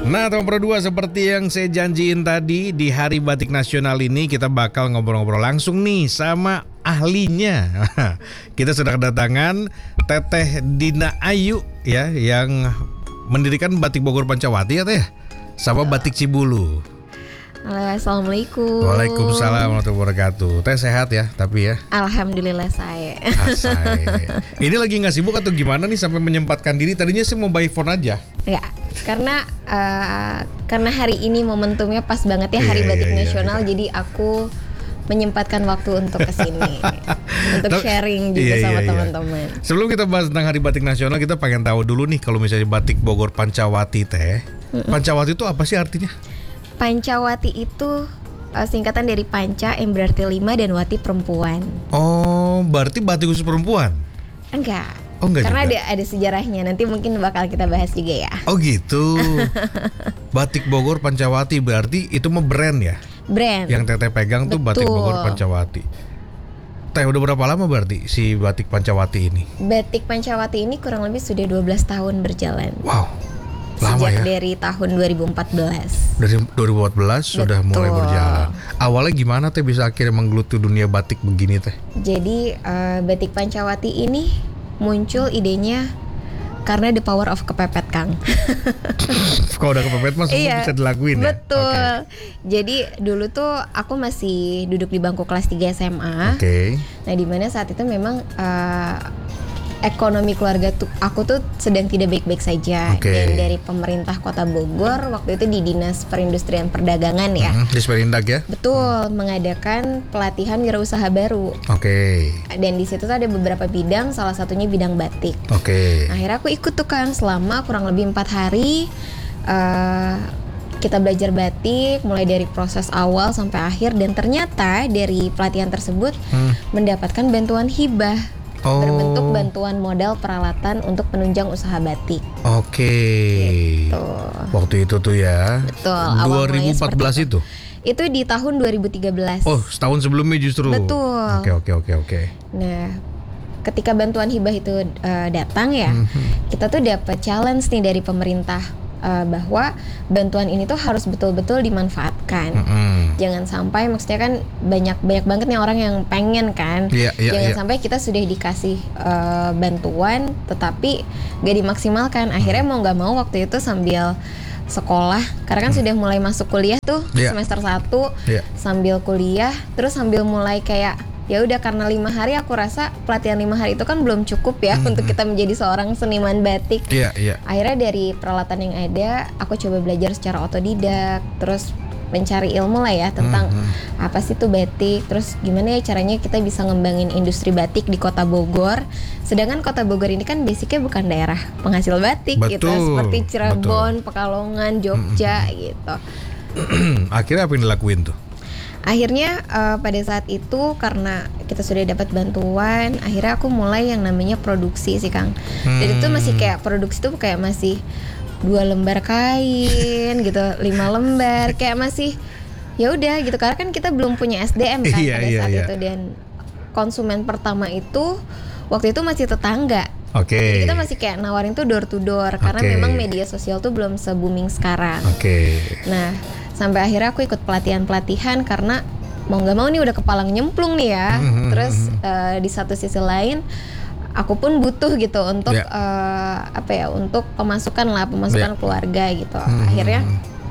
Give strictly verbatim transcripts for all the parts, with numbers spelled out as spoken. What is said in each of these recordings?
Nah, teman berdua, seperti yang saya janjiin tadi, di Hari Batik Nasional ini kita bakal ngobrol-ngobrol langsung nih sama ahlinya. Kita sudah kedatangan Teteh Dina Ayu ya, yang mendirikan Batik Bogor Pancawati ya Teh, sama Batik Cibulu. Halo, assalamualaikum. Waalaikumsalam warahmatullahi wabarakatuh. Teh sehat ya, tapi ya. Alhamdulillah saya. Ah, saya. Ini lagi nggak sibuk atau gimana nih sampai menyempatkan diri? Tadinya sih mau by phone aja. Ya, karena uh, karena hari ini momentumnya pas banget ya Hari Iya, Batik iya, iya, Nasional, iya. jadi aku menyempatkan waktu untuk kesini untuk Tapi- sharing juga iya, sama iya, iya. teman-teman. Sebelum kita bahas tentang Hari Batik Nasional, kita pengen tahu dulu nih kalau misalnya Batik Bogor Pancawati Teh. Pancawati itu apa sih artinya? Pancawati itu uh, singkatan dari panca yang berarti lima dan wati perempuan. Oh, berarti batik khusus perempuan? Enggak. Oh, enggak Karena juga. ada ada sejarahnya, nanti mungkin bakal kita bahas juga ya. Oh gitu. Batik Bogor Pancawati berarti itu mah brand ya? Brand. Yang Teteh pegang tuh Batik Betul. Bogor Pancawati. Teh, udah berapa lama berarti si Batik Pancawati ini? Batik Pancawati ini kurang lebih sudah dua belas tahun berjalan. Wow, lama Sejak ya? dari tahun dua ribu empat belas. Dari dua ribu empat belas sudah Betul. mulai berjalan. Awalnya gimana Teh bisa akhirnya menggeluti dunia batik begini Teh? Jadi uh, Batik Pancawati ini muncul idenya karena the power of kepepet, Kang. Kalau udah kepepet mas semua Iya, bisa dilakuin ya? betul. Oke. Jadi dulu tuh aku masih duduk di bangku kelas tiga S M A. Oke. Nah, di mana saat itu memang uh, ekonomi keluarga tuh aku tuh sedang tidak baik-baik saja. Oke. Dan dari pemerintah Kota Bogor waktu itu di Dinas Perindustrian Perdagangan ya. Hmm, di Sperindak ya? Betul, mengadakan pelatihan wirausaha baru. Oke. Dan di situ tuh ada beberapa bidang, salah satunya bidang batik. Oke. Akhirnya aku ikut tuh Kang selama kurang lebih empat hari. eh, kita belajar batik mulai dari proses awal sampai akhir, dan ternyata dari pelatihan tersebut Hmm. mendapatkan bantuan hibah Oh. berbentuk bantuan modal peralatan untuk penunjang usaha batik. Oke. Gitu. Waktu itu tuh ya. Betul, awal mulanya dua ribu empat belas seperti itu. Itu di tahun dua ribu tiga belas. Oh, setahun sebelumnya justru. Betul. Oke, oke, oke, oke. Nah, ketika bantuan hibah itu uh, datang ya, Mhm. kita tuh dapat challenge nih dari pemerintah uh, bahwa bantuan ini tuh harus betul-betul dimanfaatkan. Mm-mm. Jangan sampai, maksudnya kan banyak banyak banget nih orang yang pengen kan. Iya, iya, Jangan iya. sampai kita sudah dikasih uh, bantuan tetapi gak dimaksimalkan. Akhirnya mau nggak mau waktu itu sambil sekolah, karena kan sudah mulai masuk kuliah tuh Iya. semester satu, Iya. sambil kuliah, terus sambil mulai kayak ya udah, karena lima hari aku rasa pelatihan lima hari itu kan belum cukup ya untuk kita menjadi seorang seniman batik. Iya, iya. Akhirnya dari peralatan yang ada, aku coba belajar secara otodidak, terus mencari ilmu lah ya tentang Mhm. apa sih tuh batik, terus gimana ya caranya kita bisa ngembangin industri batik di Kota Bogor. Sedangkan Kota Bogor ini kan basicnya bukan daerah penghasil batik gitu, Betul, seperti Cirebon, Pekalongan, Jogja gitu. Akhirnya apa yang dilakuin tuh? Akhirnya uh, pada saat itu karena kita sudah dapat bantuan, akhirnya aku mulai yang namanya produksi sih Kang. Dan itu masih kayak produksi tuh kayak masih dua lembar kain gitu, lima lembar, kayak masih ya udah gitu, karena kan kita belum punya S D M kan Iya, pada iya, saat iya. itu, dan konsumen pertama itu waktu itu masih tetangga. Oke. Jadi kita masih kayak nawarin tuh door to door karena Oke. memang media sosial tuh belum se-booming sekarang. Oke. Nah, sampai akhirnya aku ikut pelatihan-pelatihan karena mau nggak mau nih udah kepalang nyemplung nih ya. Mhm. Terus eh, di satu sisi lain aku pun butuh gitu untuk Ya. eh, apa ya, untuk pemasukan lah, pemasukan Ya. keluarga gitu. Mhm. Akhirnya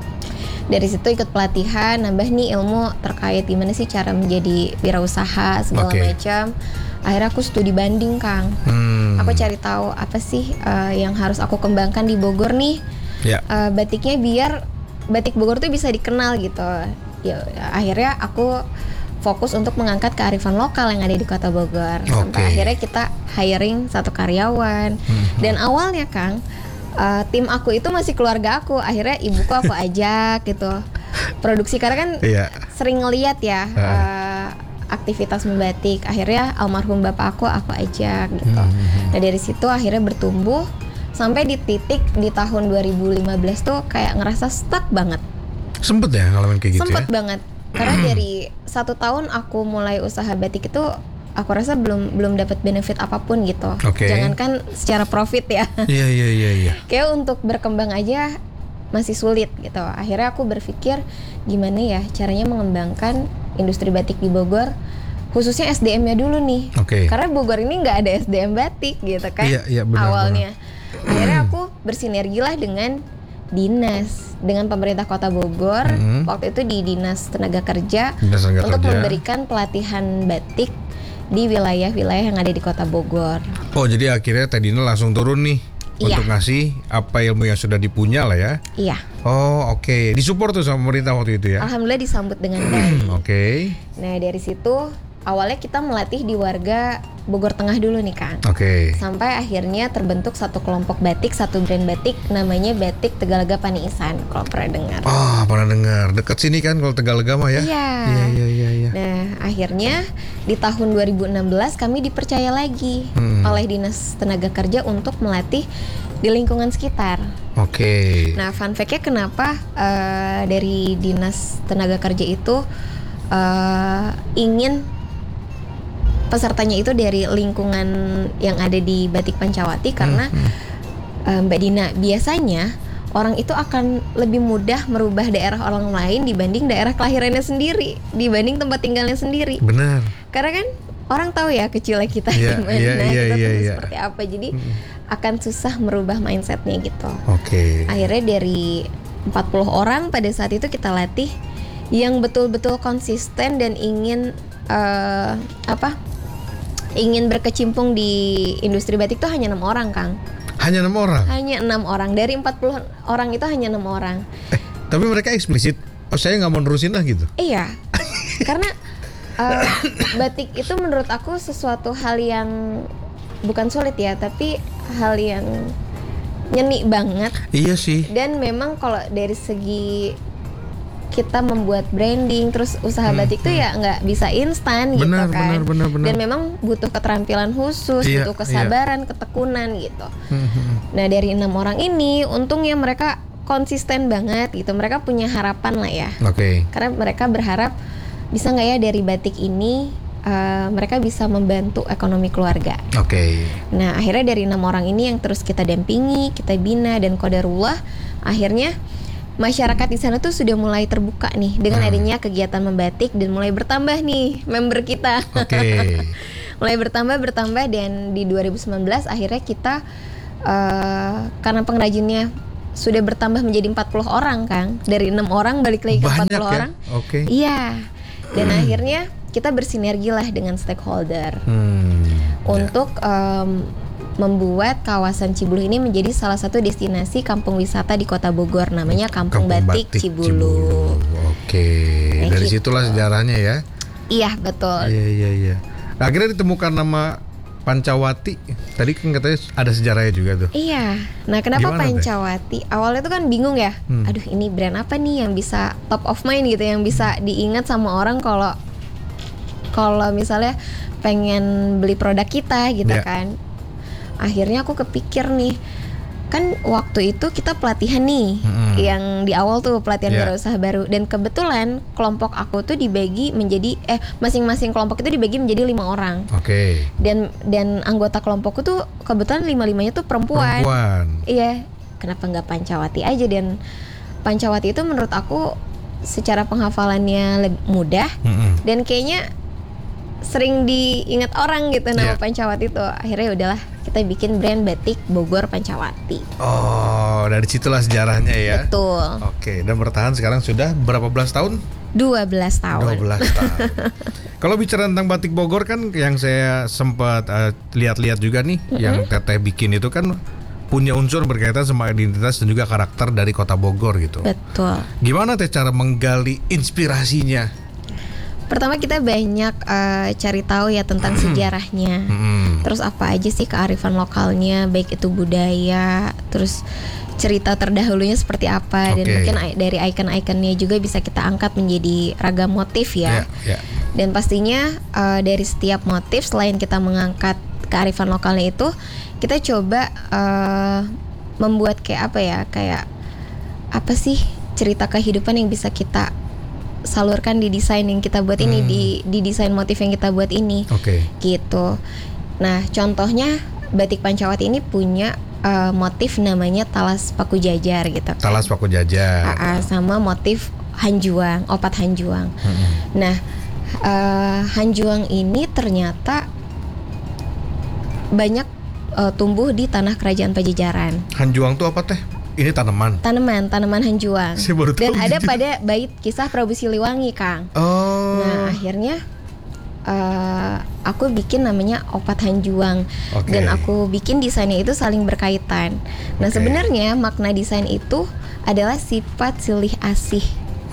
dari situ ikut pelatihan, nambah nih ilmu terkait gimana sih cara menjadi wirausaha segala Oke. macam. Akhirnya aku studi banding Kang. Hmm. Aku cari tahu apa sih eh, yang harus aku kembangkan di Bogor nih. Ya. Eh, batiknya biar batik Bogor tuh bisa dikenal gitu. Ya akhirnya aku fokus untuk mengangkat kearifan lokal yang ada di Kota Bogor. Sampai Oke. akhirnya kita hiring satu karyawan. Mhm. Dan awalnya Kang, eh, tim aku itu masih keluarga aku. Akhirnya ibuku aku ajak gitu. Produksi, karena kan Iya. sering ngeliat ya Ah. eh, aktivitas membatik. Akhirnya almarhum bapak aku aku ajak gitu. Mhm. Nah dari situ akhirnya bertumbuh sampai di titik di tahun dua ribu lima belas tuh kayak ngerasa stuck banget. Sempet ya ngalamin kayak gitu Sempet ya? banget. Karena dari satu tahun aku mulai usaha batik itu, aku rasa belum belum dapat benefit apapun gitu. Oke. Jangankan secara profit ya. Iya, iya, iya, iya. Kayak untuk berkembang aja masih sulit gitu. Akhirnya aku berpikir gimana ya caranya mengembangkan industri batik di Bogor, khususnya S D M-nya dulu nih. Oke. Karena Bogor ini nggak ada S D M batik gitu kan. Iya, iya, benar, awalnya. Akhirnya aku bersinergi lah dengan dinas, dengan pemerintah Kota Bogor. Mm-hmm. Waktu itu di Dinas Tenaga Kerja Dinas Tenaga untuk Kerja. memberikan pelatihan batik di wilayah-wilayah yang ada di Kota Bogor. Oh, jadi akhirnya Teh Dina langsung turun nih. Iya. Untuk ngasih apa ilmu yang sudah dipunya lah ya. Iya. Oh, oke. Okay. Disupport tuh sama pemerintah waktu itu ya. Alhamdulillah disambut dengan baik. Oke. Okay. Nah, dari situ awalnya kita melatih di warga Bogor Tengah dulu nih Kang. Oke. Okay. Sampai akhirnya terbentuk satu kelompok batik, satu brand batik namanya Batik Tegalaga Paniisan, kalau pernah dengar. Oh, pernah dengar. Dekat sini kan kalau Tegalaga mah ya. Iya. Iya, iya, iya, iya. Nah, akhirnya di tahun dua ribu enam belas kami dipercaya lagi hmm. oleh Dinas Tenaga Kerja untuk melatih di lingkungan sekitar. Oke. Okay. Nah, fun fact-nya kenapa uh, dari Dinas Tenaga Kerja itu uh, ingin pesertanya itu dari lingkungan yang ada di Batik Pancawati karena hmm. uh, Mbak Dina, biasanya orang itu akan lebih mudah merubah daerah orang lain dibanding daerah kelahirannya sendiri, dibanding tempat tinggalnya sendiri. Benar. Karena kan orang tahu ya kecilnya kita yeah, gimana, yeah, yeah, kita yeah, tuh yeah. seperti apa. Jadi hmm. akan susah merubah mindsetnya gitu. Oke. Okay. Akhirnya dari empat puluh orang pada saat itu kita latih yang betul-betul konsisten dan ingin uh, apa? ingin berkecimpung di industri batik tuh hanya enam orang, Kang. Hanya enam orang? Hanya enam orang. Dari empat puluh orang itu hanya enam orang. Eh, tapi mereka eksplisit, oh saya nggak mau nerusin lah gitu? Iya. Karena uh, batik itu menurut aku sesuatu hal yang bukan sulit ya, tapi hal yang nyeni banget. Iya sih. Dan memang kalau dari segi kita membuat branding terus usaha hmm, batik tuh hmm. ya nggak bisa instan gitu kan. Benar, benar, benar. Dan memang butuh keterampilan khusus, iya, butuh kesabaran, iya. ketekunan gitu. Hmm, hmm. Nah dari enam orang ini, untungnya mereka konsisten banget gitu. Mereka punya harapan lah ya. Oke. Okay. Karena mereka berharap bisa nggak ya dari batik ini uh, mereka bisa membantu ekonomi keluarga. Oke. Okay. Nah akhirnya dari enam orang ini yang terus kita dampingi, kita bina dan qadarullah akhirnya masyarakat di sana tuh sudah mulai terbuka nih dengan hmm. adanya kegiatan membatik dan mulai bertambah nih member kita. Oke. Okay. mulai bertambah bertambah dan di dua ribu sembilan belas akhirnya kita uh, karena pengrajinnya sudah bertambah menjadi empat puluh orang, Kang. Dari enam orang balik lagi ke Banyak empat puluh ya? orang. Oke. Okay. Iya. Dan hmm. akhirnya kita bersinergi lah dengan stakeholder hmm. untuk yeah. um, membuat kawasan Cibulu ini menjadi salah satu destinasi kampung wisata di Kota Bogor, namanya Kampung, Kampung Batik, Batik Cibulu. Cibulu. Oke, nah, dari gitu. Situlah sejarahnya ya. Iya betul. Iya iya iya. Nah, akhirnya ditemukan nama Pancawati. Tadi kan katanya ada sejarahnya juga tuh. Iya. Nah kenapa Gimana, Pancawati? Teh? Awalnya tuh kan bingung ya. Hmm. Aduh ini brand apa nih yang bisa top of mind gitu, yang bisa diingat sama orang kalau kalau misalnya pengen beli produk kita gitu yeah. kan. Akhirnya aku kepikir nih, kan waktu itu kita pelatihan nih, hmm. yang di awal tuh pelatihan yeah. wirausaha baru, dan kebetulan kelompok aku tuh dibagi menjadi eh masing-masing kelompok itu dibagi menjadi lima orang. Oke. Okay. Dan dan anggota kelompokku tuh kebetulan lima-limanya tuh perempuan. Perempuan. Iya. Kenapa nggak Pancawati aja? Dan Pancawati itu menurut aku secara penghafalannya lebih mudah hmm. dan kayaknya sering diingat orang gitu nama yeah. Pancawati itu. Akhirnya udahlah kita bikin brand batik Bogor Pancawati. Oh, dari situlah sejarahnya ya. Betul. Oke, dan bertahan sekarang sudah berapa belas tahun? dua belas tahun. dua belas tahun. Kalau bicara tentang batik Bogor kan yang saya sempat uh, lihat-lihat juga nih, mm-hmm. yang Teteh bikin itu kan punya unsur berkaitan sama identitas dan juga karakter dari Kota Bogor gitu. Betul. Gimana Teh cara menggali inspirasinya? Pertama kita banyak uh, cari tahu ya tentang sejarahnya. Hmm. Terus apa aja sih kearifan lokalnya, baik itu budaya, terus cerita terdahulunya seperti apa, okay. dan mungkin dari icon-iconnya juga bisa kita angkat menjadi ragam motif ya. Yeah, yeah. Dan pastinya uh, dari setiap motif selain kita mengangkat kearifan lokalnya itu, kita coba uh, membuat kayak apa ya, kayak apa sih cerita kehidupan yang bisa kita salurkan di desain yang kita buat ini, hmm. di di desain motif yang kita buat ini. Oke. Okay. Gitu. Nah, contohnya batik Pancawati ini punya uh, motif namanya talas paku jajar gitu. Talas paku jajar. Uh, uh, sama motif hanjuang, opat hanjuang. Hmm. Nah, uh, hanjuang ini ternyata banyak uh, tumbuh di tanah kerajaan Pajajaran. Hanjuang tuh apa teh? Ini tanaman. Tanaman, tanaman hanjuang. Saya baru tahu. Dan ada gitu. pada bait kisah Prabu Siliwangi, Kang. Oh. Nah, akhirnya uh, aku bikin namanya opat hanjuang. Okay. Dan aku bikin desainnya itu saling berkaitan. Nah, okay. Sebenarnya makna desain itu adalah sifat silih asih.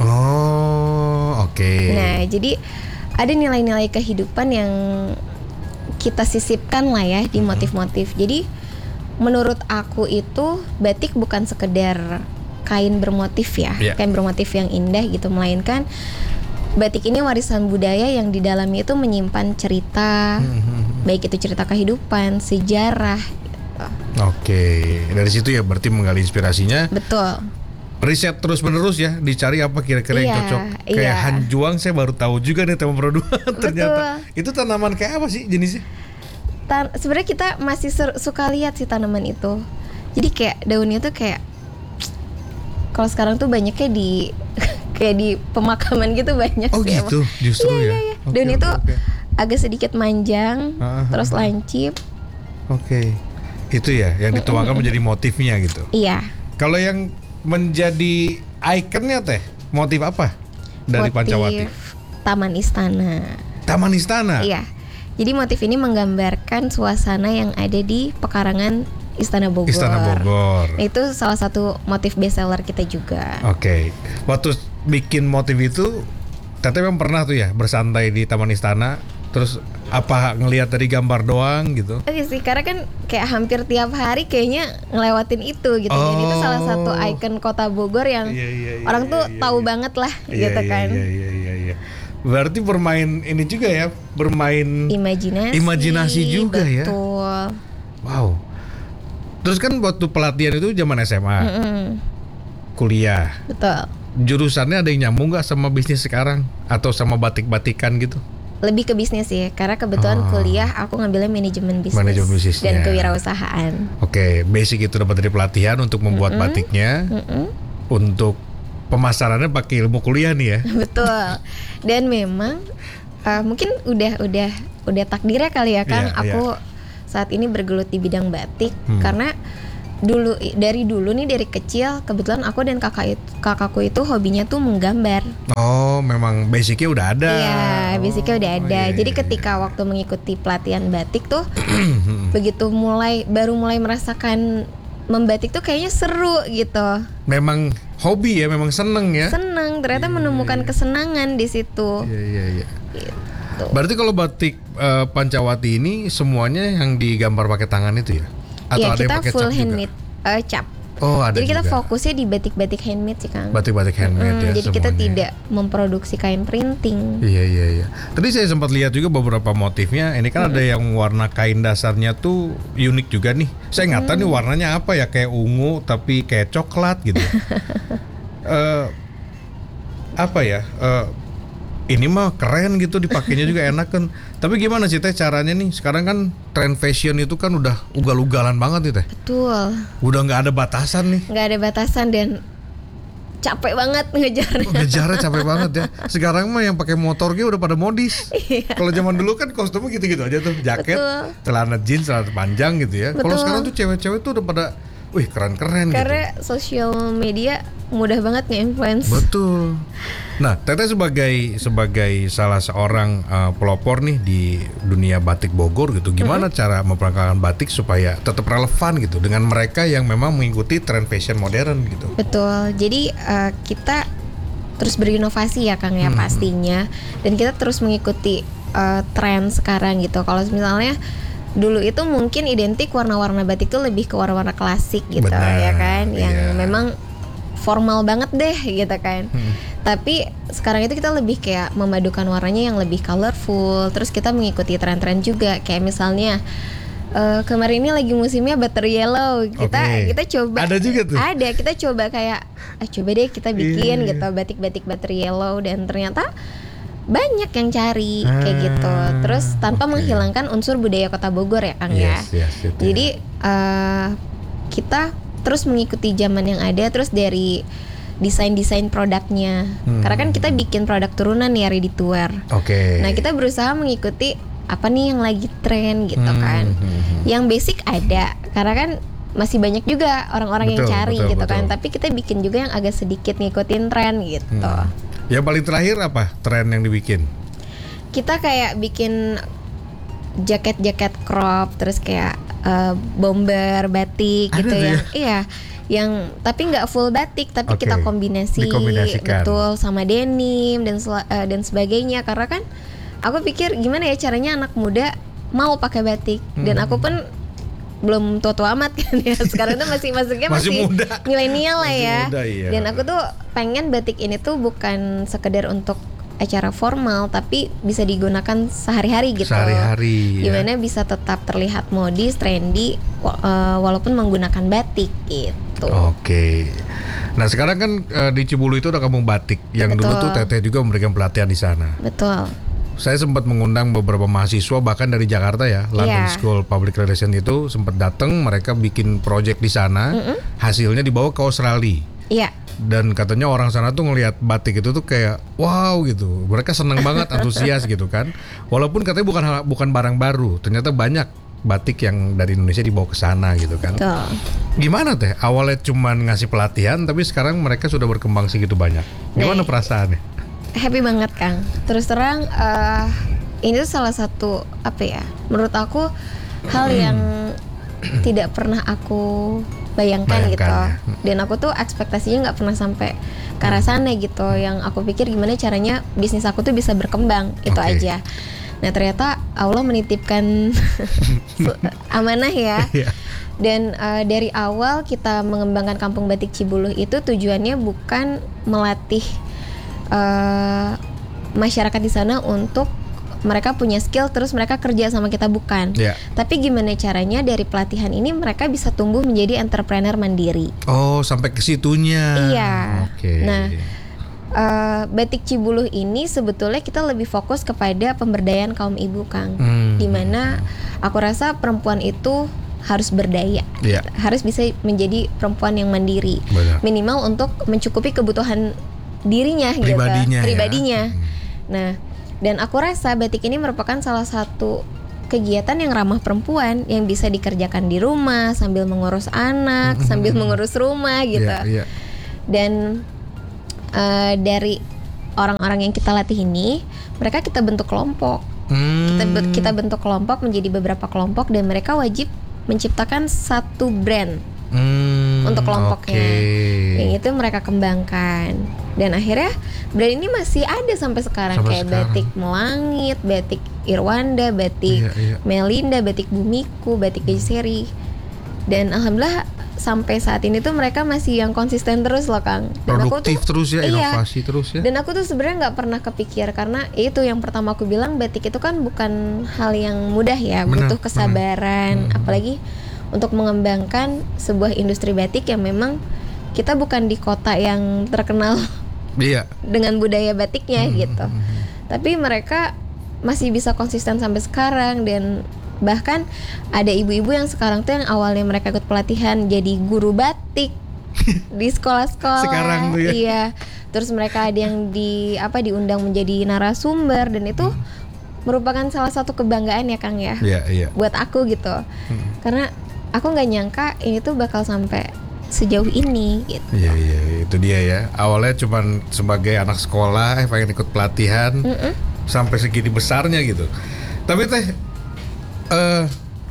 Oh, oke. Okay. Nah, jadi ada nilai-nilai kehidupan yang kita sisipkan lah ya di motif-motif. Jadi menurut aku itu batik bukan sekedar kain bermotif ya, yeah. kain bermotif yang indah gitu, melainkan batik ini warisan budaya yang di dalamnya itu menyimpan cerita, mm-hmm. baik itu cerita kehidupan, sejarah. Gitu. Oke, dari situ ya berarti menggali inspirasinya. Betul. Riset terus menerus ya, dicari apa kira-kira yang iya, cocok. Kayak iya. hanjuang saya baru tahu juga nih tema produk ternyata. Itu tanaman kayak apa sih jenisnya? Tan- sebenarnya kita masih ser- suka lihat sih tanaman itu. Jadi kayak daunnya tuh kayak kalau sekarang tuh banyaknya di kayak di pemakaman gitu banyak oh, sih. Oh gitu, emang. Justru iya, ya. Iya, iya. Okay, Daunnya okay, tuh okay. agak sedikit manjang, uh, terus uh, lancip. Oke, okay. Itu ya yang dituangkan uh, uh, menjadi motifnya gitu. Iya. Kalau yang menjadi ikonnya teh motif apa dari motif Pancawati? Taman Istana. Taman Istana. Iya. Jadi motif ini menggambarkan suasana yang ada di pekarangan Istana Bogor. Istana Bogor. Itu salah satu motif bestseller kita juga. Oke. Okay. Waktu bikin motif itu, Teteh memang pernah tuh ya bersantai di Taman Istana. Terus apa ngelihat dari gambar doang gitu? Oke sih, karena kan kayak hampir tiap hari kayaknya ngelewatin itu gitu. Oh. Dan itu salah satu ikon kota Bogor yang iya, iya, iya, orang tuh iya, iya, tahu iya. banget lah iya, gitu iya, kan. Iya iya iya iya. Berarti bermain ini juga ya, bermain imajinasi. Imajinasi juga betul. ya. Betul. Wow. Terus kan waktu pelatihan itu zaman S M A, mm-mm. kuliah. Betul. Jurusannya ada yang nyambung nggak sama bisnis sekarang atau sama batik-batikan gitu? Lebih ke bisnis sih, karena kebetulan oh. kuliah aku ngambilnya manajemen bisnis, manajemen dan kewirausahaan. Oke, okay. Basic itu dapat dari pelatihan untuk membuat mm-mm. batiknya, mm-mm. untuk pemasarannya pakai ilmu kuliah nih ya. Betul. Dan memang uh, mungkin udah udah udah takdirnya kali ya Kang, yeah, aku yeah. saat ini bergelut di bidang batik hmm. karena dulu dari dulu nih dari kecil kebetulan aku dan kakak itu, kakakku itu hobinya tuh menggambar. Oh, memang basicnya udah ada. Iya, basicnya oh, udah ada. Iya, Jadi iya, ketika iya. waktu mengikuti pelatihan batik tuh begitu mulai baru mulai merasakan membatik tuh kayaknya seru gitu. Memang hobi ya, memang seneng ya. Seneng, ternyata iya, menemukan iya. kesenangan di situ. Iya iya iya. Gitu. Berarti kalau batik uh, Pancawati ini semuanya yang digambar pakai tangan itu ya? Atau ya, ada yang pakai cap juga? Kita full handmade uh, cap. Oh, ada jadi juga. kita fokusnya di batik-batik handmade sih Kang. Batik-batik handmade hmm, ya jadi semuanya. Kita tidak memproduksi kain printing. Iya iya iya. Tadi saya sempat lihat juga beberapa motifnya. Ini kan hmm. ada yang warna kain dasarnya tuh unik juga nih. Saya nggak hmm. tahu nih warnanya apa ya, kayak ungu tapi kayak coklat gitu. uh, apa ya? Uh, ini mah keren gitu, dipakainya juga enak kan. Tapi gimana sih Teh caranya nih? Sekarang kan tren fashion itu kan udah ugal-ugalan banget nih Teh. Betul. Udah nggak ada batasan nih. Nggak ada batasan dan capek banget ngejarnya. Oh, ngejarnya capek banget ya. Sekarang mah yang pakai motornya udah pada modis. Iya. Kalau zaman dulu kan kostumnya gitu-gitu aja tuh, jaket, betul. Celana jeans, celana panjang gitu ya. Kalau sekarang tuh cewek-cewek tuh udah pada, wih keren-keren. Karena gitu. Sosial media mudah banget nge-influence. Betul. Nah, Teteh sebagai sebagai salah seorang uh, pelopor nih di dunia batik Bogor gitu, gimana mm-hmm. cara memperkenalkan batik supaya tetap relevan gitu dengan mereka yang memang mengikuti tren fashion modern gitu? Betul. Jadi uh, kita terus berinovasi ya Kang ya mm-hmm. pastinya, dan kita terus mengikuti uh, tren sekarang gitu. Kalau misalnya dulu itu mungkin identik warna-warna batik itu lebih ke warna-warna klasik gitu. Benar, ya kan, yang yeah. memang formal banget deh gitu kan. Hmm. Tapi sekarang itu kita lebih kayak memadukan warnanya yang lebih colorful. Terus kita mengikuti tren-tren juga. Kayak misalnya uh, kemarin ini lagi musimnya butter yellow. Kita okay. kita coba. Ada juga tuh. Ada, kita coba kayak ah, coba deh kita bikin yeah. gitu batik-batik butter yellow, dan ternyata banyak yang cari ah, kayak gitu. Terus tanpa okay. menghilangkan unsur budaya Kota Bogor ya Kang yes, ya. Yes, itu Jadi uh, kita terus mengikuti zaman yang ada, terus dari desain-desain produknya. Hmm. Karena kan kita bikin produk turunan ya, ready to wear. Oke. Okay. Nah, kita berusaha mengikuti apa nih yang lagi tren gitu hmm. kan. Hmm. Yang basic ada, karena kan masih banyak juga orang-orang yang cari betul, gitu betul. kan. Tapi kita bikin juga yang agak sedikit ngikutin tren gitu. Hmm. Yang paling terakhir apa tren yang dibikin? Kita kayak bikin jaket-jaket crop, terus kayak uh, bomber batik gitu ya. Iya, yang tapi nggak full batik, tapi okay. kita kombinasi betul sama denim dan uh, dan sebagainya. Karena kan aku pikir gimana ya caranya anak muda mau pakai batik, hmm. dan aku pun belum tua-tua amat kan ya. Sekarang tuh masih masuknya masih, masih milenial lah ya. Muda, iya. Dan aku tuh pengen batik ini tuh bukan sekedar untuk acara formal, tapi bisa digunakan sehari-hari gitu. Sehari-hari. Gimana ya. bisa tetap terlihat modis, trendy, uh, walaupun menggunakan batik gitu. Oke. Nah sekarang kan uh, di Cibulu itu ada kampung batik. Yang Betul. Dulu tuh Teteh juga memberikan pelatihan di sana. Betul. Saya sempat mengundang beberapa mahasiswa bahkan dari Jakarta ya, London yeah. School Public Relations itu sempat datang, mereka bikin project di sana, mm-mm. hasilnya dibawa ke Australia. Iya. Yeah. Dan katanya orang sana tuh ngelihat batik itu tuh kayak wow gitu, mereka seneng banget, antusias gitu kan. Walaupun katanya bukan bukan barang baru, ternyata banyak batik yang dari Indonesia dibawa ke sana gitu kan. Betul. Gimana teh? Awalnya cuman ngasih pelatihan, tapi sekarang mereka sudah berkembang segitu banyak. Gimana nah, perasaannya? Happy banget Kang. Terus terang uh, ini tuh salah satu apa ya? Menurut aku hal yang tidak pernah aku bayangkan, bayangkan gitu ya. Dan aku tuh ekspektasinya nggak pernah sampai ke arah sana gitu. Yang aku pikir gimana caranya bisnis aku tuh bisa berkembang, itu okay. aja. Nah ternyata Allah menitipkan amanah ya. Dan uh, dari awal kita mengembangkan Kampung Batik Cibuluh itu tujuannya bukan melatih uh, masyarakat di sana untuk mereka punya skill terus mereka kerja sama kita, bukan. Yeah. Tapi gimana caranya dari pelatihan ini mereka bisa tumbuh menjadi entrepreneur mandiri. Oh, sampai ke situnya. Iya. Oke. Okay. Nah, uh, Batik Cibuluh ini sebetulnya kita lebih fokus kepada pemberdayaan kaum ibu, Kang. Hmm. Dimana aku rasa perempuan itu harus berdaya, yeah. harus bisa menjadi perempuan yang mandiri. Benar. Minimal untuk mencukupi kebutuhan dirinya, pribadinya, gitu. Pribadinya. Ya. Nah. Dan aku rasa batik ini merupakan salah satu kegiatan yang ramah perempuan yang bisa dikerjakan di rumah sambil mengurus anak, sambil mengurus rumah gitu. Yeah, yeah. Dan uh, dari orang-orang yang kita latih ini, mereka kita bentuk kelompok. Hmm. Kita kita bentuk kelompok menjadi beberapa kelompok dan mereka wajib menciptakan satu brand hmm, untuk kelompoknya. Okay. Yang itu mereka kembangkan. Dan akhirnya brand ini masih ada sampai sekarang. Sampai kayak sekarang. Batik Melangit, Batik Irwanda, Batik iya, iya. Melinda, Batik Bumiku, Batik Geiseri. Dan alhamdulillah sampai saat ini tuh mereka masih yang konsisten terus loh Kang. Dan produktif aku tuh, terus ya, inovasi iya, terus ya. Dan aku tuh sebenarnya nggak pernah kepikir karena itu yang pertama aku bilang batik itu kan bukan hal yang mudah ya, benar, butuh kesabaran, benar. Apalagi untuk mengembangkan sebuah industri batik yang memang kita bukan di kota yang terkenal. Iya. Dengan budaya batiknya hmm, gitu. Hmm, hmm. Tapi mereka masih bisa konsisten sampai sekarang dan bahkan ada ibu-ibu yang sekarang tuh yang awalnya mereka ikut pelatihan jadi guru batik di sekolah-sekolah. Sekarang tuh ya. Iya. Terus mereka ada yang di apa diundang menjadi narasumber dan itu hmm. merupakan salah satu kebanggaan ya Kang ya. Iya, iya. Buat aku gitu. Hmm. Karena aku nggak nyangka ini tuh bakal sampai sejauh ini gitu. Iya iya itu dia ya. Awalnya cuman sebagai anak sekolah pengen ikut pelatihan Mm-mm. sampai segini besarnya gitu. Tapi teh uh,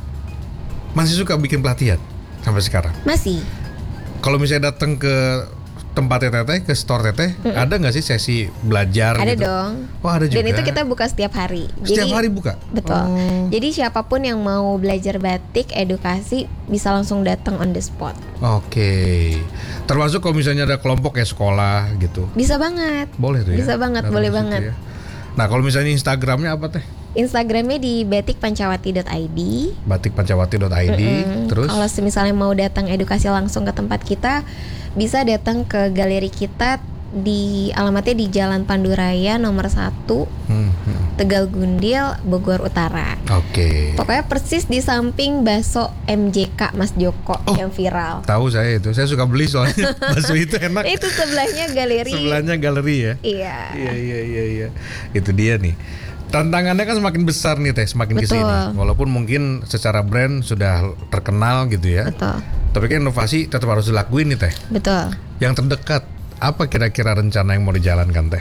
masih suka bikin pelatihan sampai sekarang? Masih. Kalau misalnya datang ke tempat Teteh, ke store Teteh, Mm-mm. ada nggak sih sesi belajar? Ada gitu? Dong. Oh ada juga. Dan itu kita buka setiap hari. Setiap Jadi, hari buka? Betul. Oh. Jadi siapapun yang mau belajar batik, edukasi bisa langsung datang on the spot. Oke. Okay. Termasuk kalau misalnya ada kelompok kayak sekolah gitu. Bisa banget. Boleh tuh ya. Bisa banget, Datang boleh banget. Ya. Nah kalau misalnya Instagramnya apa teh? Instagramnya di batik pancawati dot i d. batik pancawati dot i d. Mm-mm. Terus? Kalau misalnya mau datang edukasi langsung ke tempat kita, bisa datang ke galeri kita di alamatnya di Jalan Panduraya nomor satu. Hmm, hmm. Tegal Gundil, Bogor Utara. Oke. Pokoknya persis di samping bakso M J K Mas Joko Oh, yang viral. Tahu saya itu, saya suka beli soalnya bakso itu enak. Itu sebelahnya galeri. Sebelahnya galeri ya. Iya. Iya iya iya iya. Itu dia nih. Tantangannya kan semakin besar nih Teh, semakin Betul. kesini. Walaupun mungkin secara brand sudah terkenal gitu ya. Betul. Tapi kan inovasi tetap harus dilakuin nih Teh. Betul. Yang terdekat, apa kira-kira rencana yang mau dijalankan Teh?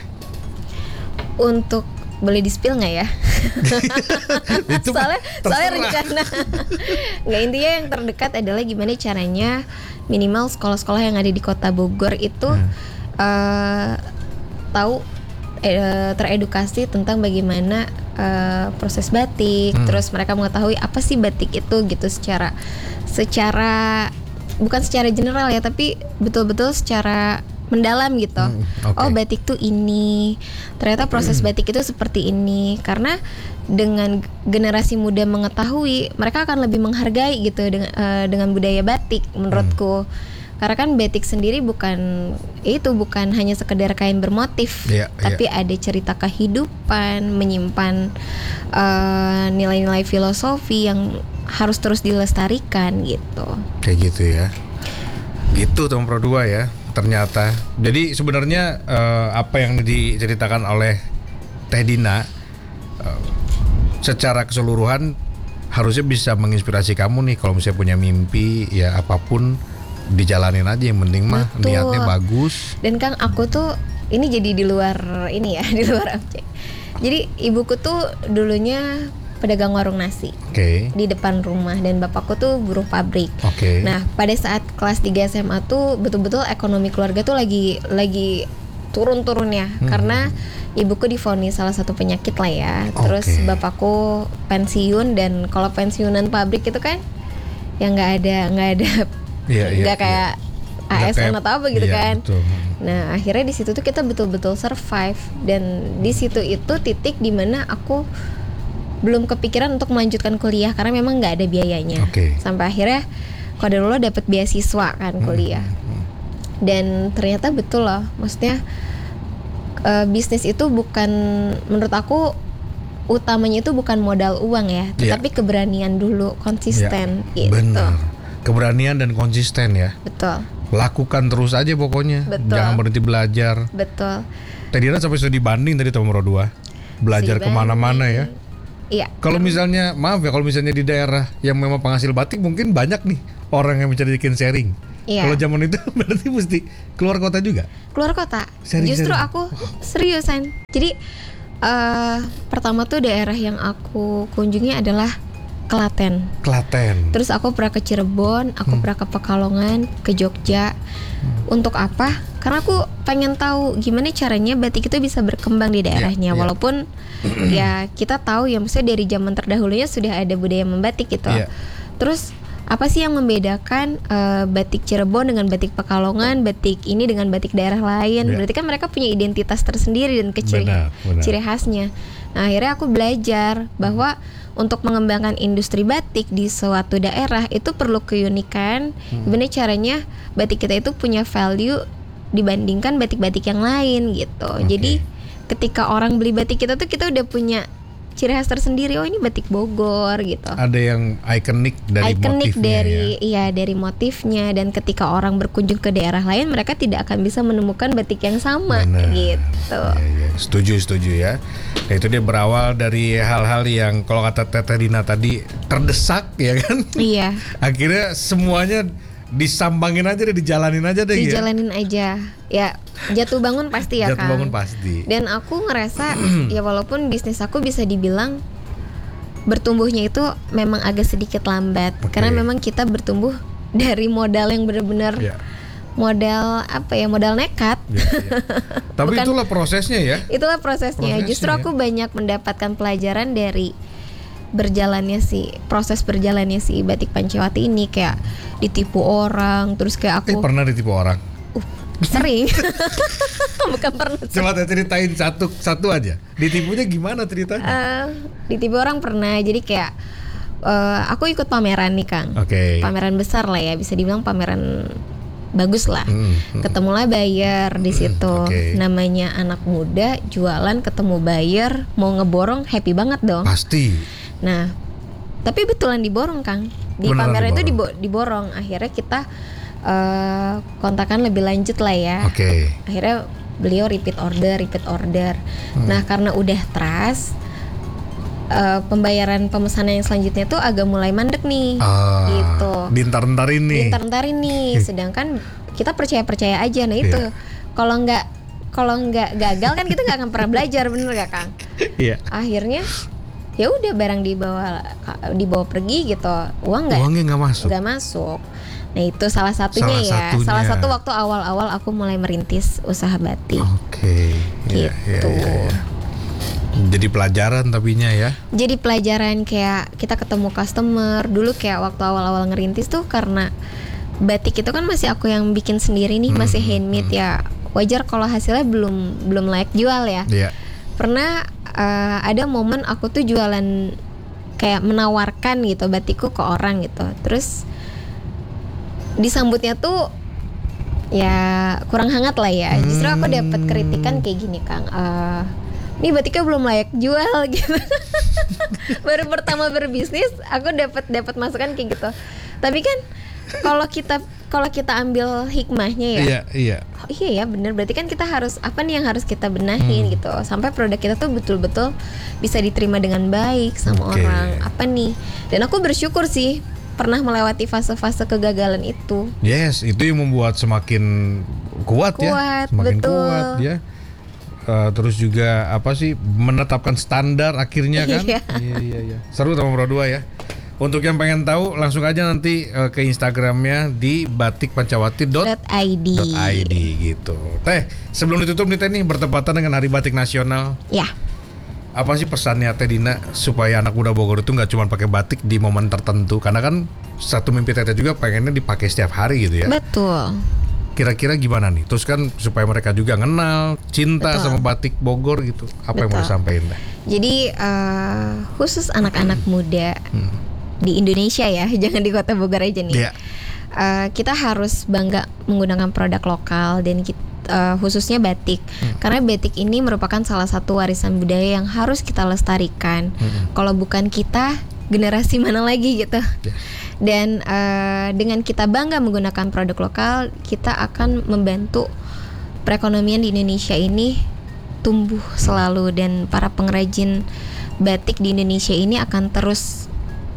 Untuk boleh di spill nggak ya? Itu soalnya terserah. soalnya rencana nggak, intinya yang terdekat adalah gimana caranya minimal sekolah-sekolah yang ada di kota Bogor itu hmm. uh, tahu uh, teredukasi tentang bagaimana uh, proses batik, hmm. terus mereka mengetahui apa sih batik itu gitu secara secara bukan secara general ya, tapi betul-betul secara mendalam gitu. Hmm, okay. Oh, batik tuh ini. Ternyata proses batik itu seperti ini. Karena dengan generasi muda mengetahui, mereka akan lebih menghargai gitu dengan uh, dengan budaya batik menurutku. Hmm. Karena kan batik sendiri bukan itu bukan hanya sekedar kain bermotif, yeah, tapi yeah. ada cerita kehidupan, menyimpan uh, nilai-nilai filosofi yang harus terus dilestarikan gitu. Kayak gitu ya. Gitu Tom Pro dua ya. Ternyata, jadi sebenarnya uh, apa yang diceritakan oleh Teh Dina uh, secara keseluruhan harusnya bisa menginspirasi kamu nih. Kalau misalnya punya mimpi, ya apapun dijalanin aja, yang penting mah Betul. niatnya bagus. Dan Kang, aku tuh ini jadi di luar ini ya, di luar objek. Jadi ibuku tuh dulunya pedagang warung nasi, okay. di depan rumah, dan bapakku tuh buruh pabrik. Okay. Nah, pada saat kelas tiga S M A tuh betul-betul ekonomi keluarga tuh lagi lagi turun-turunnya, hmm. karena ibuku divonis salah satu penyakit lah ya. Terus okay. bapakku pensiun, dan kalau pensiunan pabrik itu kan yang nggak ada nggak ada yeah, yeah, nggak kayak yeah. A S N atau apa gitu yeah, kan. Betul. Nah, akhirnya di situ tuh kita betul-betul survive, dan di situ itu titik dimana aku belum kepikiran untuk melanjutkan kuliah karena memang nggak ada biayanya. Okay. Sampai akhirnya qadarullah dapat beasiswa kan kuliah. Hmm. Dan ternyata betul loh, maksudnya uh, bisnis itu bukan, menurut aku utamanya itu bukan modal uang ya, tetapi yeah. keberanian dulu, konsisten yeah. gitu. Benar. Keberanian dan konsisten ya. Betul. Lakukan terus aja pokoknya. Betul. Jangan berhenti belajar. Betul. Tadi Dina sampai studi banding tadi Tom Pro dua. Belajar kemana-mana ya. Iya. Kalau misalnya, maaf ya, kalau misalnya di daerah yang memang penghasil batik mungkin banyak nih orang yang mencari bikin sharing. Iya. Kalau zaman itu berarti mesti keluar kota juga. Keluar kota. Sharing, Justru sharing. aku seriusan. Jadi uh, pertama tuh daerah yang aku kunjungi adalah Klaten. Klaten. Terus aku pernah ke Cirebon, aku hmm. pernah ke Pekalongan, ke Jogja. Hmm. Untuk apa? Karena aku pengen tahu gimana caranya batik itu bisa berkembang di daerahnya. Yeah, yeah. Walaupun ya kita tahu ya, maksudnya dari zaman terdahulunya sudah ada budaya membatik gitu. Yeah. Terus apa sih yang membedakan uh, batik Cirebon dengan batik Pekalongan, batik ini dengan batik daerah lain? Yeah. Berarti kan mereka punya identitas tersendiri dan keciri ciri khasnya. Nah, akhirnya aku belajar bahwa untuk mengembangkan industri batik di suatu daerah itu perlu keunikan. Hmm. Gimana caranya batik kita itu punya value dibandingkan batik-batik yang lain gitu. Okay. Jadi ketika orang beli batik kita tuh kita udah punya ciri khas tersendiri. Oh, ini batik Bogor gitu. Ada yang ikonik dari ikonik motifnya dari ya? Iya, dari motifnya. Dan ketika orang berkunjung ke daerah lain, mereka tidak akan bisa menemukan batik yang sama. Bener. Gitu. Ya, ya. Setuju, setuju ya. Nah, itu dia berawal dari hal-hal yang kalau kata Teteh Dina tadi terdesak ya kan? Iya. Akhirnya semuanya disambangin aja deh, dijalanin aja deh. Dijalanin ya? aja. Ya, jatuh bangun pasti ya, jatuh Kang. bangun pasti. Dan aku ngerasa ya walaupun bisnis aku bisa dibilang bertumbuhnya itu memang agak sedikit lambat. Okay. Karena memang kita bertumbuh dari modal yang benar-benar yeah. modal apa ya, modal nekat. Yeah, yeah. Tapi Bukan, itulah prosesnya ya. Itulah prosesnya. prosesnya Justru aku ya. banyak mendapatkan pelajaran dari berjalannya si proses berjalannya si batik Pancewati ini, kayak ditipu orang, terus kayak aku eh, pernah ditipu orang? Uh, sering. Bukan pernah. Coba ceritain satu satu aja. Ditipunya gimana ceritanya? Uh, ditipu orang pernah. Jadi kayak uh, aku ikut pameran nih, Kang. Okay. Pameran besar lah ya, bisa dibilang pameran bagus lah. Hmm, hmm. Ketemulah buyer di situ. okay. Namanya anak muda jualan ketemu buyer mau ngeborong happy banget dong. Pasti. Nah, tapi betulan diborong Kang. Di Beneran pameran itu diborong. dibo- diborong. Akhirnya kita uh, kontakan lebih lanjut lah ya. Oke. Okay. Akhirnya beliau repeat order, repeat order. Hmm. Nah, karena udah trust, uh, pembayaran pemesanan yang selanjutnya tuh agak mulai mandek nih. Ah, gitu. Diintar-entarin nih. Diintar-entarin nih. Sedangkan kita percaya-percaya aja. Nah itu, yeah. kalau nggak kalau nggak gagal kan kita nggak akan pernah belajar, bener gak Kang? Iya. Yeah. Akhirnya ya udah barang dibawa dibawa pergi gitu, uang nggak uangnya nggak masuk nggak masuk. Nah itu salah satunya salah ya satunya. salah satu waktu awal-awal aku mulai merintis usaha batik. Oke okay. Gitu. Ya, ya, ya, ya. Jadi pelajaran tapinya ya. Jadi pelajaran kayak kita ketemu customer dulu, kayak waktu awal-awal ngerintis tuh karena batik itu kan masih aku yang bikin sendiri nih, hmm, masih handmade hmm. ya. Wajar kalau hasilnya belum belum layak jual ya. Yeah. Pernah uh, ada momen aku tuh jualan kayak menawarkan gitu batikku ke orang gitu. Terus disambutnya tuh ya kurang hangat lah ya. Justru aku dapat kritikan kayak gini Kang. Uh, ini batiknya belum layak jual gitu. Baru pertama berbisnis aku dapat dapat masukan kayak gitu. Tapi kan kalau kita kalau kita ambil hikmahnya ya, iya iya oh, iya ya bener, berarti kan kita harus apa nih yang harus kita benahin hmm. gitu sampai produk kita tuh betul-betul bisa diterima dengan baik sama okay. orang apa nih. Dan aku bersyukur sih pernah melewati fase-fase kegagalan itu. Yes, itu yang membuat semakin kuat, kuat ya, semakin betul. kuat ya. Uh, terus juga apa sih menetapkan standar akhirnya kan. Iya iya iya. Seru teman Pro dua ya. Untuk yang pengen tahu langsung aja nanti uh, ke Instagramnya di batik pancawati dot i d gitu. Teh, sebelum ditutup nih Teh nih bertepatan dengan Hari Batik Nasional. Ya. Apa sih pesannya Teh Dina supaya anak muda Bogor itu nggak cuma pakai batik di momen tertentu? Karena kan satu mimpi Teteh juga pengennya dipakai setiap hari gitu ya. Betul. Kira-kira gimana nih? Terus kan supaya mereka juga kenal, cinta Betul. sama batik Bogor gitu. Apa Betul. yang mau disampaikan Teh? Jadi uh, khusus anak-anak muda. Hmm. Di Indonesia ya, jangan di Kota Bogor aja nih. Yeah. Uh, kita harus bangga menggunakan produk lokal dan kita, uh, khususnya batik, hmm. karena batik ini merupakan salah satu warisan budaya yang harus kita lestarikan. Hmm. Kalau bukan kita, generasi mana lagi gitu. Yeah. Dan uh, dengan kita bangga menggunakan produk lokal, kita akan membantu perekonomian di Indonesia ini tumbuh selalu, dan para pengrajin batik di Indonesia ini akan terus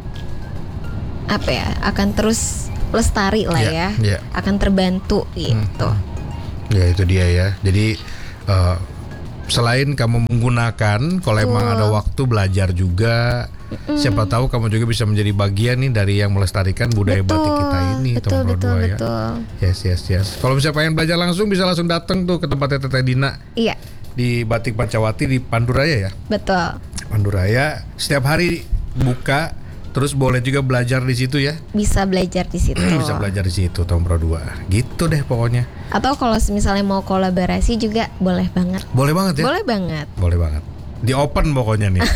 apa ya akan terus lestari lah yeah, ya yeah. akan terbantu gitu. hmm. Ya itu dia ya. Jadi uh, selain kamu menggunakan, kalau emang ada waktu belajar juga, mm. siapa tahu kamu juga bisa menjadi bagian nih dari yang melestarikan budaya betul, batik kita ini. Betul betul ya. betul. Yes yes yes. Kalau misalnya pengen belajar langsung bisa langsung datang tuh ke tempatnya Teteh Dina. Iya. Di Batik Pancawati di Panduraya ya. Betul. Panduraya setiap hari buka. Terus boleh juga belajar di situ ya? Bisa belajar di situ. Bisa belajar di situ tahun Pro dua. Gitu deh pokoknya. Atau kalau misalnya mau kolaborasi juga boleh banget. Boleh banget ya? Boleh banget. Boleh banget. Di open pokoknya nih.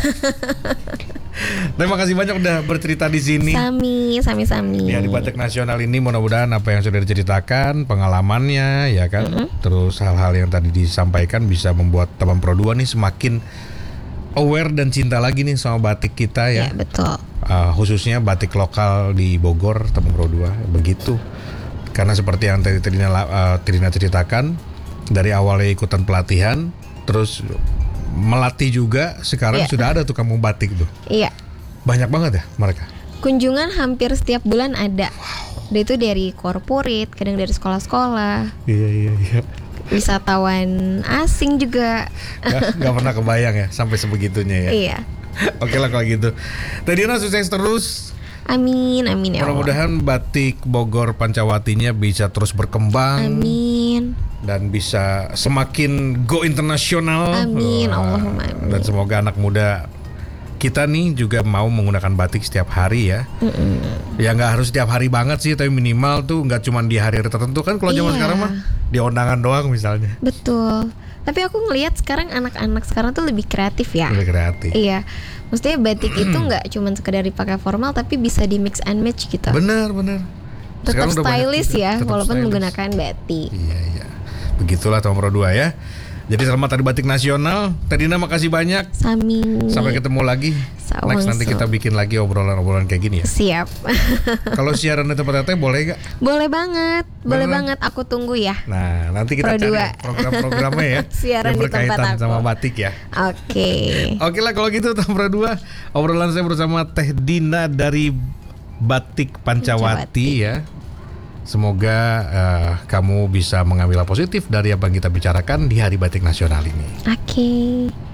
Terima kasih banyak udah bercerita di sini. Sami, sami, sami. Ya di Batik Nasional ini mudah-mudahan apa yang sudah diceritakan, pengalamannya ya kan. Mm-hmm. Terus hal-hal yang tadi disampaikan bisa membuat teman Pro dua nih semakin aware dan cinta lagi nih sama batik kita ya. Ya betul. Uh, khususnya batik lokal di Bogor, teman Pro dua begitu. Karena seperti yang tadi Trina, uh, Trina ceritakan, dari awalnya ikutan pelatihan, terus melatih juga, sekarang yeah. sudah ada tuh kamu batik tuh. Iya. Yeah. Banyak banget ya mereka. Kunjungan hampir setiap bulan ada. Wow. Itu dari corporate, kadang dari sekolah-sekolah. Iya iya iya. Wisatawan asing juga. Gak, gak pernah kebayang ya sampai sebegitunya ya. Iya. Oke lah kalau gitu. Teh Dina sukses terus. Amin, amin ya Allah. Mudah-mudahan batik Bogor Pancawatinya bisa terus berkembang. Amin. Dan bisa semakin go internasional. Amin, Allahumma amin. Dan semoga anak muda kita nih juga mau menggunakan batik setiap hari ya. Mm-mm. Ya nggak harus setiap hari banget sih, tapi minimal tuh nggak cuma di hari-hari tertentu kan. Kalau zaman iya. sekarang mah di undangan doang misalnya. Betul. Tapi aku ngelihat sekarang anak-anak sekarang tuh lebih kreatif ya. Lebih kreatif. Iya. Maksudnya batik itu nggak cuma sekedar dipakai formal, tapi bisa di mix and match gitu. Bener bener. Tetap Sekarang udah banyak stylish juga, ya, tetap walaupun stylish. menggunakan batik. Iya iya. Begitulah tahun Pro dua ya. Jadi selamat Hari Batik Nasional. Teh Dina makasih banyak. Sami. Sampai ketemu lagi. Sawangsu. Next nanti kita bikin lagi obrolan-obrolan kayak gini ya. Siap. Kalau siaran di tempat Teteh boleh gak? Boleh banget, boleh Beneran? banget. Aku tunggu ya. Nah nanti kita Pro cari dua. program-programnya ya. Siaran yang di tempat berkaitan aku. sama batik ya. Oke. Oke lah kalau gitu tahun Pro dua obrolan saya bersama Teh Dina dari Batik Pancawati, Pancawati. ya. Semoga uh, kamu bisa mengambil positif dari apa yang kita bicarakan di Hari Batik Nasional ini. Oke.